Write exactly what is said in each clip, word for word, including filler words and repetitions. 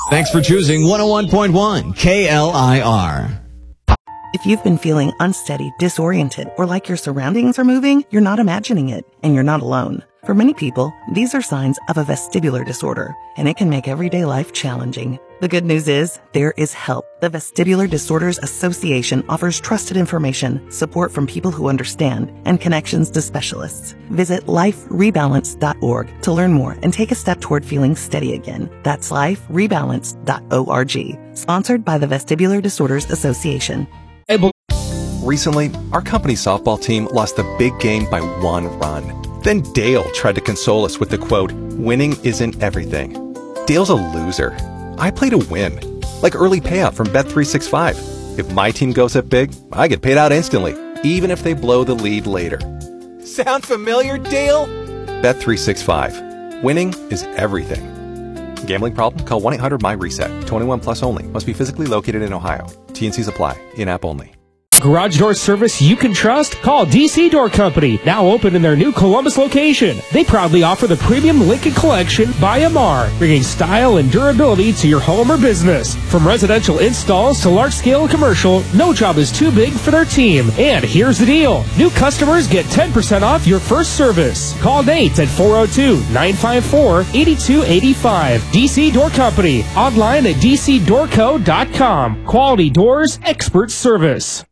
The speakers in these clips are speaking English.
Thanks for choosing one oh one point one K L I R. If you've been feeling unsteady, disoriented, or like your surroundings are moving, you're not imagining it, and you're not alone. For many people, these are signs of a vestibular disorder, and it can make everyday life challenging. The good news is, there is help. The Vestibular Disorders Association offers trusted information, support from people who understand, and connections to specialists. Visit life rebalance dot org to learn more and take a step toward feeling steady again. That's life rebalance dot org. Sponsored by the Vestibular Disorders Association. Recently, our company softball team lost the big game by one run. Then Dale tried to console us with the quote, "Winning isn't everything." Dale's a loser. I play to win, like early payout from Bet three sixty-five. If my team goes up big, I get paid out instantly, even if they blow the lead later. Sound familiar, Dale? Bet three sixty-five. Winning is everything. Gambling problem? Call one eight hundred my reset. twenty-one plus only. Must be physically located in Ohio. T N Cs apply. In-app only. Garage door service you can trust? Call D C Door Company, now open in their new Columbus location. They proudly offer the premium Lincoln Collection by M R, bringing style and durability to your home or business. From residential installs to large-scale commercial, no job is too big for their team. And here's the deal. New customers get ten percent off your first service. Call Nate at four oh two, nine five four, eight two eight five. D C Door Company, online at d c door co dot com. Quality doors, expert service.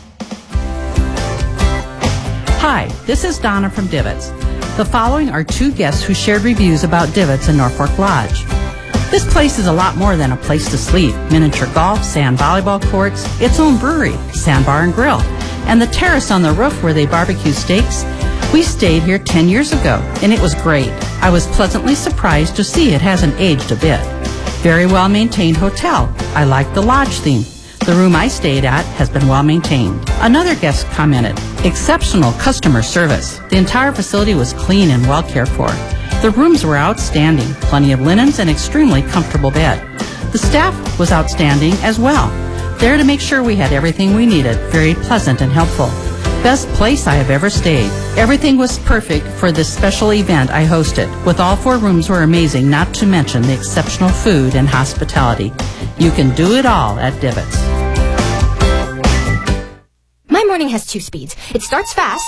Hi, this is Donna from Divots. The following are two guests who shared reviews about Divots in Norfolk Lodge. This place is a lot more than a place to sleep. Miniature golf, sand volleyball courts, its own brewery, sandbar and grill, and the terrace on the roof where they barbecue steaks. We stayed here ten years ago, and it was great. I was pleasantly surprised to see it hasn't aged a bit. Very well-maintained hotel. I like the lodge theme. The room I stayed at has been well maintained. Another guest commented, exceptional customer service. The entire facility was clean and well cared for. The rooms were outstanding, plenty of linens and extremely comfortable bed. The staff was outstanding as well. There to make sure we had everything we needed, very pleasant and helpful. Best place I have ever stayed. Everything was perfect for this special event I hosted. With all four rooms were amazing, not to mention the exceptional food and hospitality. You can do it all at Divots. My morning has two speeds. It starts fast,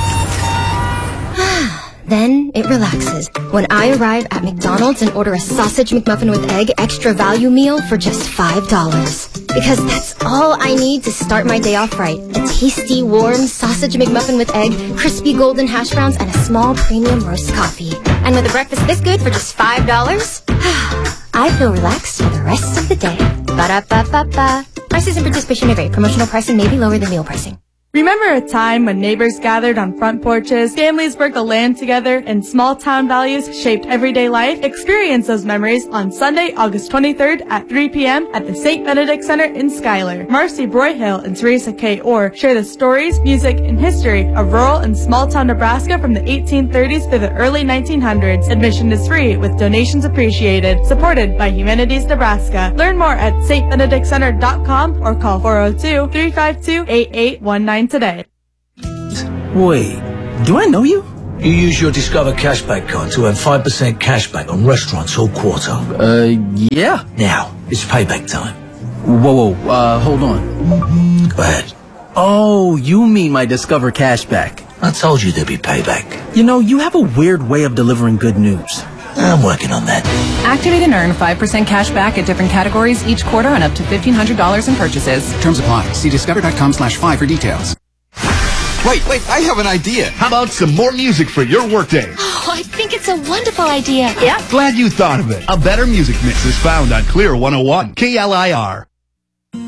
then it relaxes when I arrive at McDonald's and order a sausage McMuffin with egg extra value meal for just five dollars. Because that's all I need to start my day off right. A tasty, warm sausage McMuffin with egg, crispy golden hash browns, and a small premium roast coffee. And with a breakfast this good for just five dollars, I feel relaxed for the rest of the day. Ba-da-ba-ba-ba. Prices and participation may vary. Promotional pricing may be lower than meal pricing. Remember a time when neighbors gathered on front porches, families worked the land together, and small town values shaped everyday life? Experience those memories on Sunday, August twenty-third at three p.m. at the Saint Benedict Center in Schuyler. Marcy Broyhill and Teresa K. Orr share the stories, music, and history of rural and small town Nebraska from the eighteen thirties to the early nineteen hundreds. Admission is free with donations appreciated. Supported by Humanities Nebraska. Learn more at s t benedict center dot com or call four oh two, three five two, eight eight one nine today. Wait, do I know you? You use your Discover Cashback card to earn five percent cashback on restaurants all quarter. Uh, yeah. Now, it's payback time. Whoa, whoa, uh, hold on. Go ahead. Oh, you mean my Discover Cashback. I told you there'd be payback. You know, you have a weird way of delivering good news. I'm working on that. Activate and earn five percent cash back at different categories each quarter on up to fifteen hundred dollars in purchases. Terms apply. See discover.com slash five for details. Wait, wait, I have an idea. How about some more music for your workday? Oh, I think it's a wonderful idea. Yeah. Glad you thought of it. A better music mix is found on Clear one oh one K L I R.